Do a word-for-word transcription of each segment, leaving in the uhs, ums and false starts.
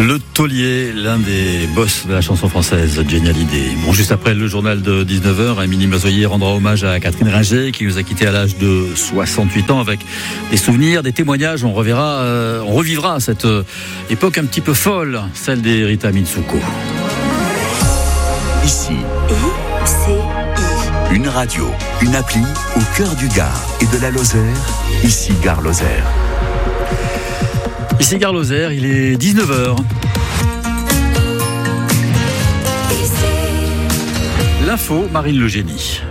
Le taulier, l'un des boss de la chanson française, Johnny Hallyday. Bon, juste après le journal de dix-neuf heures, Émilie Mazoyer rendra hommage à Catherine Ringer, qui nous a quittés à l'âge de soixante-huit ans, avec des souvenirs, des témoignages. On reverra, euh, on revivra cette euh, époque un petit peu folle, celle des Rita Mitsuko. Ici, I C I. Une radio, une appli au cœur du Gard et de la Lozère. Ici, Gare Lozère. Ici Gare Lozère, il est dix-neuf heures. L'info, Marine Le Génie.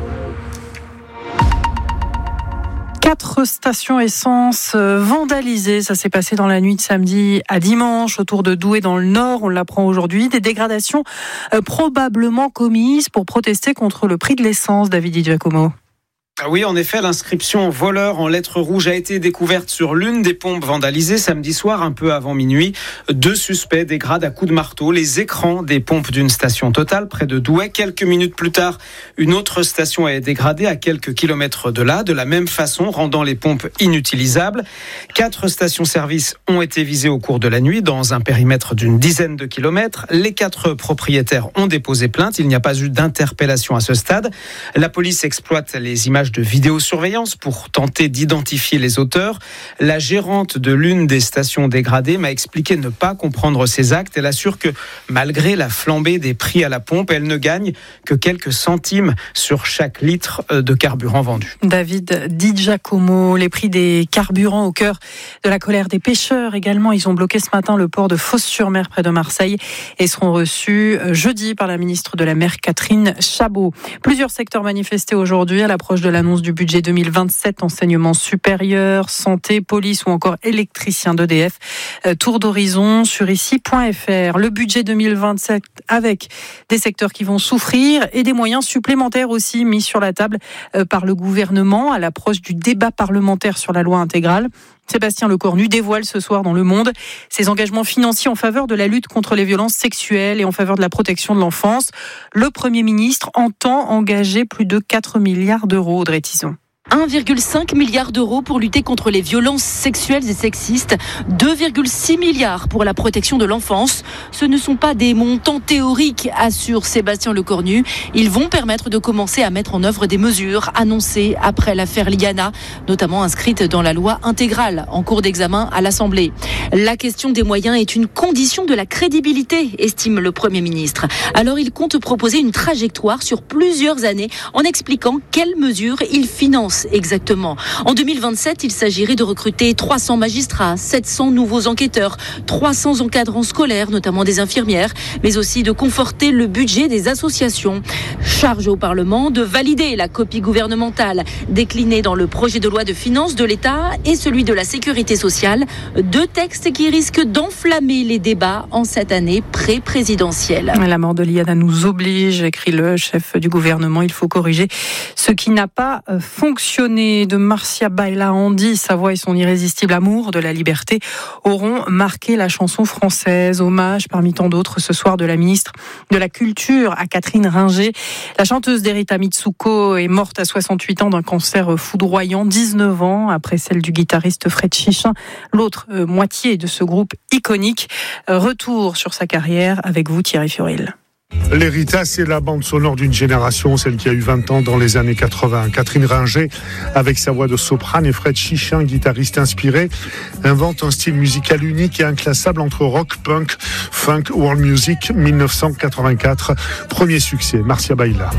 Quatre stations essence vandalisées. Ça s'est passé dans la nuit de samedi à dimanche autour de Douai dans le Nord. On l'apprend aujourd'hui. Des dégradations probablement commises pour protester contre le prix de l'essence. David Di Giacomo. Oui, en effet, l'inscription voleur en lettres rouges a été découverte sur l'une des pompes vandalisées samedi soir, un peu avant minuit. Deux suspects dégradent à coups de marteau les écrans des pompes d'une station Total près de Douai. Quelques minutes plus tard, une autre station est dégradée à quelques kilomètres de là, de la même façon, rendant les pompes inutilisables. Quatre stations-service ont été visées au cours de la nuit, dans un périmètre d'une dizaine de kilomètres. Les quatre propriétaires ont déposé plainte. Il n'y a pas eu d'interpellation à ce stade. La police exploite les images de vidéosurveillance pour tenter d'identifier les auteurs. La gérante de l'une des stations dégradées m'a expliqué ne pas comprendre ces actes. Elle assure que malgré la flambée des prix à la pompe, elle ne gagne que quelques centimes sur chaque litre de carburant vendu. David Di Giacomo, les prix des carburants au cœur de la colère des pêcheurs également. Ils ont bloqué ce matin le port de Fos-sur-Mer près de Marseille et seront reçus jeudi par la ministre de la Mer Catherine Chabot. Plusieurs secteurs manifestés aujourd'hui à l'approche de l'annonce du budget deux mille vingt-sept, enseignement supérieur, santé, police ou encore électricien d'E D F. Euh, tour d'horizon sur ici point f r. Le budget deux mille vingt-sept avec des secteurs qui vont souffrir et des moyens supplémentaires aussi mis sur la table euh, par le gouvernement à l'approche du débat parlementaire sur la loi intégrale. Sébastien Lecornu dévoile ce soir dans Le Monde ses engagements financiers en faveur de la lutte contre les violences sexuelles et en faveur de la protection de l'enfance. Le Premier ministre entend engager plus de quatre milliards d'euros, Audrey Tison. un virgule cinq milliard d'euros pour lutter contre les violences sexuelles et sexistes, deux virgule six milliards pour la protection de l'enfance. Ce ne sont pas des montants théoriques, assure Sébastien Lecornu. Ils vont permettre de commencer à mettre en œuvre des mesures annoncées après l'affaire Liana, notamment inscrites dans la loi intégrale en cours d'examen à l'Assemblée. La question des moyens est une condition de la crédibilité, estime le Premier ministre. Alors il compte proposer une trajectoire sur plusieurs années en expliquant quelles mesures il finance exactement. En deux mille vingt-sept, il s'agirait de recruter trois cents magistrats, sept cents nouveaux enquêteurs, trois cents encadrants scolaires, notamment des infirmières, mais aussi de conforter le budget des associations. Charge au Parlement de valider la copie gouvernementale déclinée dans le projet de loi de finances de l'État et celui de la sécurité sociale, deux textes qui risquent d'enflammer les débats en cette année pré-présidentielle. La mort de Liana nous oblige, écrit le chef du gouvernement. Il faut corriger ce qui n'a pas fonctionné. De Marcia Baila Andy, sa voix et son irrésistible amour de la liberté auront marqué la chanson française. Hommage parmi tant d'autres ce soir de la ministre de la Culture à Catherine Ringer. La chanteuse des Rita Mitsuko est morte à soixante-huit ans d'un cancer foudroyant, dix-neuf ans après celle du guitariste Fred Chichin, l'autre euh, moitié de ce groupe iconique. Euh, retour sur sa carrière avec vous Thierry Fioril. Les Rita, c'est la bande sonore d'une génération, celle qui a eu vingt ans dans les années quatre-vingts. Catherine Ringer, avec sa voix de soprane, et Fred Chichin, guitariste inspiré, invente un style musical unique et inclassable entre rock, punk, funk, world music. dix-neuf cent quatre-vingt-quatre, premier succès, Marcia Baila.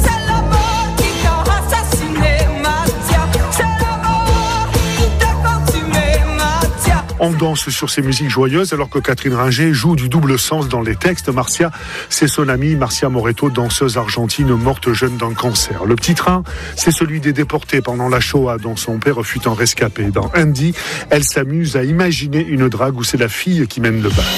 On danse sur ces musiques joyeuses alors que Catherine Ringer joue du double sens dans les textes. Marcia, c'est son amie Marcia Moreto, danseuse argentine morte jeune d'un cancer. Le petit train, c'est celui des déportés pendant la Shoah dont son père fut un rescapé. Dans Andy, elle s'amuse à imaginer une drague où c'est la fille qui mène le bal.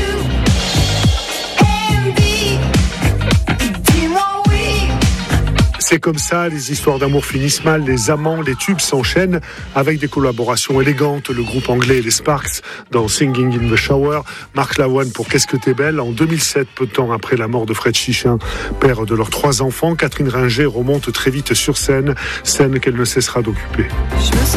C'est comme ça, les histoires d'amour finissent mal, les amants, les tubes s'enchaînent avec des collaborations élégantes. Le groupe anglais les Sparks dans Singing in the Shower, Marc Lavoine pour Qu'est-ce que t'es belle. En deux mille sept, peu de temps après la mort de Fred Chichin, père de leurs trois enfants, Catherine Ringer remonte très vite sur scène, scène qu'elle ne cessera d'occuper. Je me sens